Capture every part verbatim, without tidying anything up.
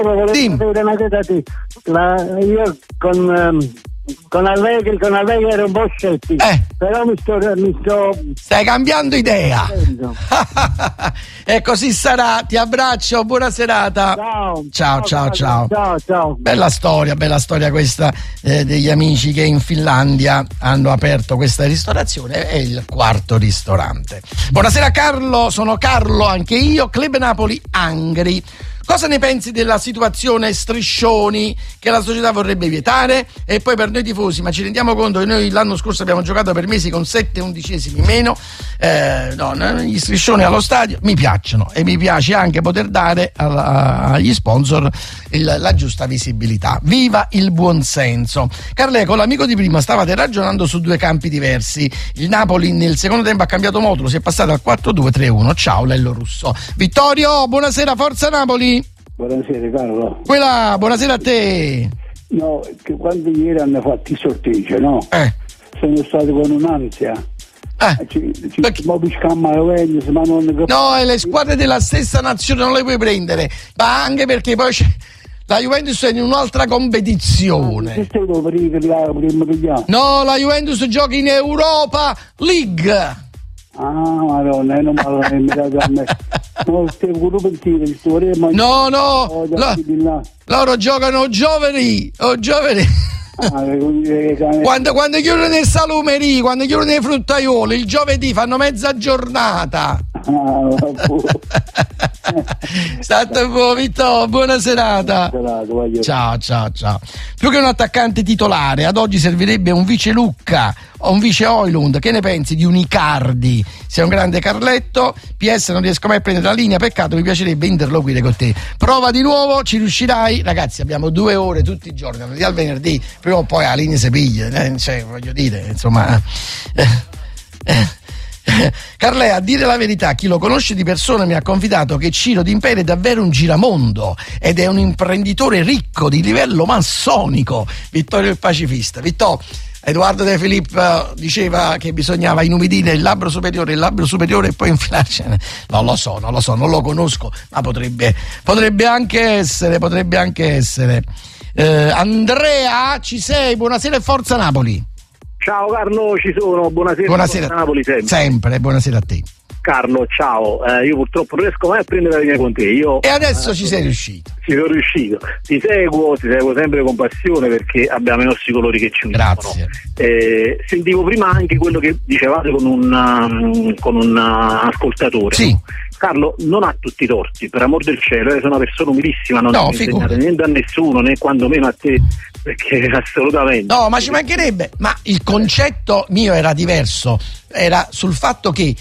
Dimmi. Una cosa a te. La, io con... Um... Con Allegri, con Allegri ero un po' scettico, eh. però mi sto, mi sto... Stai cambiando idea. E così sarà, ti abbraccio, buona serata. Ciao, ciao, ciao, ciao. Ciao, ciao. Bella storia, bella storia questa eh, degli amici che in Finlandia hanno aperto questa ristorazione, è il quarto ristorante. Buonasera Carlo, sono Carlo, anche io, Club Napoli Angri. Cosa ne pensi della situazione striscioni che la società vorrebbe vietare? E poi per noi tifosi, ma ci rendiamo conto che noi l'anno scorso abbiamo giocato per mesi con sette undicesimi meno, eh, no, gli striscioni allo stadio mi piacciono e mi piace anche poter dare alla, agli sponsor il, la giusta visibilità. Viva il buonsenso. Carle, con l'amico di prima stavate ragionando su due campi diversi. Il Napoli nel secondo tempo ha cambiato modulo, si è passato al quattro due tre uno. Ciao Lello Russo. Vittorio, buonasera, forza Napoli. Buonasera Carlo. Quella, buonasera a te. No, che quando ieri hanno fatto il sorteggio, no? Eh. Sono stato con un'ansia. Eh. Ci, ci, Perché... ma non... No, e le squadre della stessa nazione non le puoi prendere, ma anche perché poi c'è... la Juventus è in un'altra competizione. No, la Juventus gioca in Europa League. Ah, madonna, non me no, no, la, loro giocano giovani, o giovani. quando, quando chiudono i salumeri, quando chiudono i fruttaioli, il giovedì fanno mezza giornata. Stato buono, Vittorio, buona serata. Ciao, ciao, ciao. Più che un attaccante titolare, ad oggi servirebbe un vice Lucca o un vice Højlund. Che ne pensi di un Icardi? Sei un grande Carletto. P S, non riesco mai a prendere la linea, peccato, mi piacerebbe interloquire con te. Prova di nuovo, ci riuscirai? Ragazzi, abbiamo due ore tutti i giorni, dal al venerdì, prima o poi la linea si piglia, eh, cioè, voglio dire, insomma. Eh, eh. Carlea, a dire la verità, chi lo conosce di persona mi ha confidato che Ciro D'Impera è davvero un giramondo ed è un imprenditore ricco di livello massonico. Vittorio il pacifista. Vittorio, Edoardo De Filippo diceva che bisognava inumidire il labbro superiore, il labbro superiore e poi infilarcene. Non lo so, non lo so, non lo conosco, ma potrebbe, potrebbe anche essere, potrebbe anche essere. Eh, Andrea, ci sei? Buonasera e forza Napoli. Ciao Carlo, ci sono, buonasera, buonasera a Napoli sempre. Sempre, buonasera a te. Carlo, ciao, eh, io purtroppo non riesco mai a prendere la linea con te. Io, e adesso eh, ci sei riuscito. Ci sono riuscito, ti seguo, ti seguo sempre con passione perché abbiamo i nostri colori che ci uniscono. Grazie. Eh, sentivo prima anche quello che dicevate con un, um, con un uh, ascoltatore. Sì. Carlo non ha tutti i torti, per amor del cielo, eh, sono una persona umilissima, non no, ho insegnato niente a nessuno, né quando meno a te, perché assolutamente. No, ma ci mancherebbe, ma il concetto mio era diverso, era sul fatto che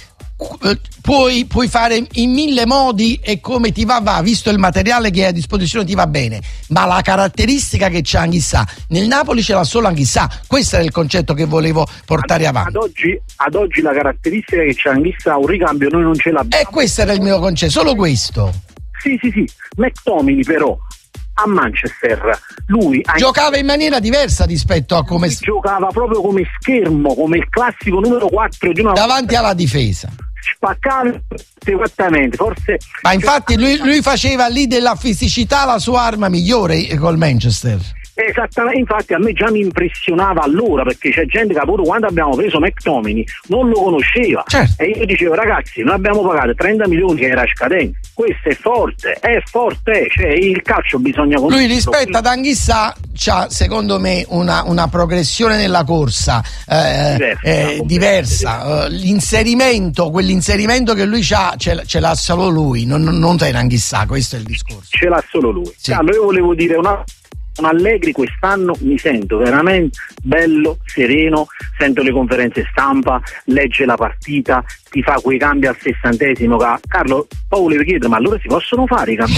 puoi, puoi fare in mille modi e come ti va va, visto il materiale che hai a disposizione ti va bene, ma la caratteristica che c'ha Anghissà, nel Napoli ce l'ha solo Anghissà, questo era il concetto che volevo portare ad, avanti. Ad oggi, ad oggi la caratteristica che c'ha Anghissà, un ricambio noi non ce l'abbiamo. E questo era il mio concetto, solo questo. Sì, sì, sì, McTominay però a Manchester lui giocava in maniera diversa rispetto a come giocava proprio come schermo, come il classico numero quattro di una davanti alla difesa, spaccava esattamente, forse. Ma infatti lui, lui faceva lì della fisicità la sua arma migliore col Manchester. Esattamente, infatti a me già mi impressionava allora, perché c'è gente che pure quando abbiamo preso McTominay non lo conosceva, certo. E io dicevo ragazzi, noi abbiamo pagato trenta milioni che era scadente, questo è forte, è forte, cioè il calcio bisogna lui rispetto ad Anghissà c'ha secondo me una, una progressione nella corsa eh, diversa, eh, diversa. Uh, l'inserimento, quell'inserimento che lui c'ha ce, ce l'ha solo lui, non, non te Anghissà, questo è il discorso, ce l'ha solo lui. Sì. Allora io volevo dire una Allegri quest'anno mi sento veramente bello, sereno, sento le conferenze stampa, legge la partita, ti fa quei cambi al sessantesimo. Carlo, poi volevo chiedere, ma allora si possono fare i cambi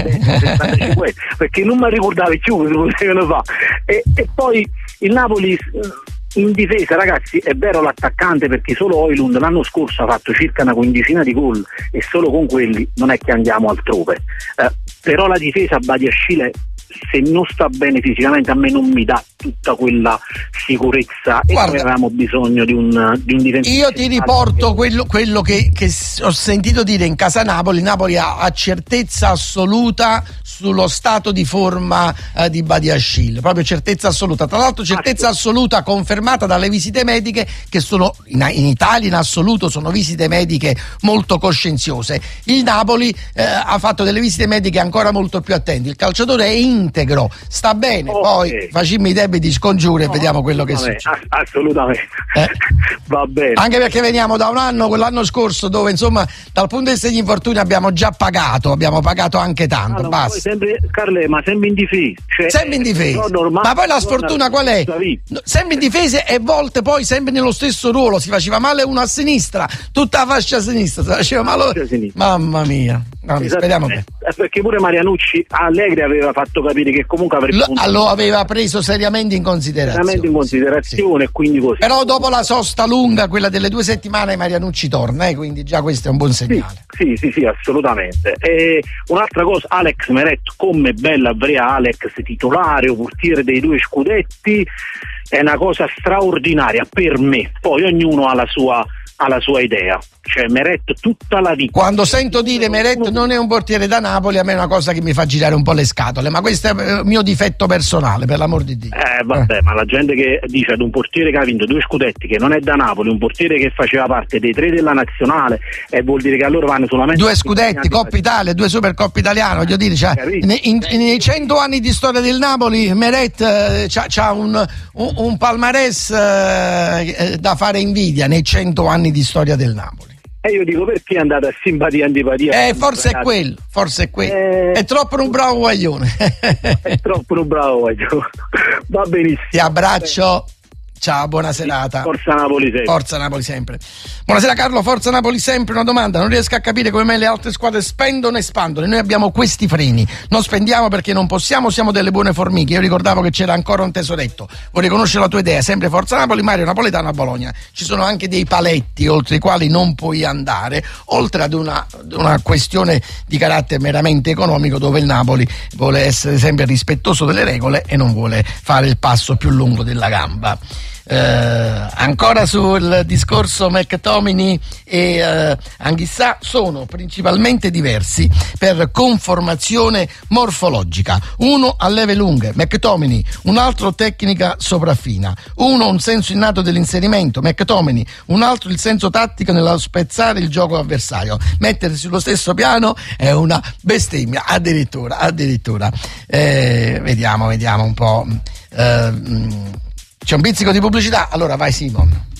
al sessantacinque? Perché non mi ricordavo più che si potevano fare. E, e poi il Napoli in difesa, ragazzi, è vero l'attaccante, perché solo Højlund l'anno scorso ha fatto circa una quindicina di gol e solo con quelli non è che andiamo altrove, eh, però la difesa Badiashile, se non sta bene fisicamente, a me non mi dà tutta quella sicurezza. Guarda, e noi avevamo bisogno di un, di un difensore. Io ti riporto quello, quello che, che ho sentito dire in casa Napoli. Napoli ha, ha certezza assoluta sullo stato di forma eh, di Badiashile, proprio certezza assoluta. Tra l'altro certezza assoluta confermata dalle visite mediche, che sono in, in Italia in assoluto sono visite mediche molto coscienziose. Il Napoli eh, ha fatto delle visite mediche ancora molto più attenti. Il calciatore è integro, sta bene, okay. Poi facciamo i debiti scongiure no, e vediamo quello che succede. Assolutamente, eh? Va bene. Anche perché veniamo da un anno, quell'anno scorso, dove insomma dal punto di vista degli infortuni abbiamo già pagato, abbiamo pagato anche tanto. Ah, no, sempre, Carle, ma sempre in difesa. Cioè, sempre in difesa. Ma poi la sfortuna qual è? Sempre in difesa e volte poi sempre nello stesso ruolo. Si faceva male uno a sinistra, tutta la fascia a sinistra, si faceva male. Mamma mia. No, speriamo bene. Perché pure Marianucci Allegri aveva fatto capire che comunque avrebbe lo, lo aveva preso seriamente in considerazione. Seriamente in considerazione, sì. Quindi così. Però dopo la sosta lunga, quella delle due settimane, Marianucci torna, eh, quindi già questo è un buon segnale. Sì, sì, sì, sì, assolutamente. E un'altra cosa, Alex Meret, come bella avere Alex titolare o portiere dei due scudetti, è una cosa straordinaria per me. Poi ognuno ha la sua ha la sua idea, cioè Meret tutta la vita. Quando sento dire Meret non è un portiere da Napoli, a me è una cosa che mi fa girare un po' le scatole, ma questo è il mio difetto personale, per l'amor di Dio. Eh vabbè, eh. Ma la gente che dice ad un portiere che ha vinto due scudetti, che non è da Napoli, un portiere che faceva parte dei tre della nazionale, e eh, vuol dire che allora vanno solamente due scudetti, Coppa Italia, due Supercoppe Italiane, voglio dire, cioè, in, in, nei cento anni di storia del Napoli Meret eh, c'ha, c'ha un, un, un palmarès eh, da fare invidia nei cento anni di storia del Napoli. E io dico, perché è andata a simpatia antipatia? Eh, forse è quello, forse è quello. Eh, è troppo un bravo guaglione. È troppo un bravo guaglione. Va benissimo. Ti abbraccio. Ciao, buona serata. Forza Napoli sempre. Forza Napoli sempre. Buonasera Carlo, Forza Napoli sempre. Una domanda, non riesco a capire come mai le altre squadre spendono e spandono. Noi abbiamo questi freni, non spendiamo perché non possiamo, siamo delle buone formiche. Io ricordavo che c'era ancora un tesoretto. Vorrei conoscere la tua idea, sempre Forza Napoli, Mario Napoletano a Bologna. Ci sono anche dei paletti oltre i quali non puoi andare, oltre ad una, una questione di carattere meramente economico, dove il Napoli vuole essere sempre rispettoso delle regole e non vuole fare il passo più lungo della gamba. Eh, ancora sul discorso McTominay e eh, Anghissà, sono principalmente diversi per conformazione morfologica. Uno ha leve lunghe, McTominay, un altro tecnica sopraffina, uno un senso innato dell'inserimento, McTominay, un altro il senso tattico nello spezzare il gioco avversario. Mettersi sullo stesso piano è una bestemmia, addirittura, addirittura. Eh, vediamo, vediamo un po'. Eh, C'è un pizzico di pubblicità? Allora vai Simon.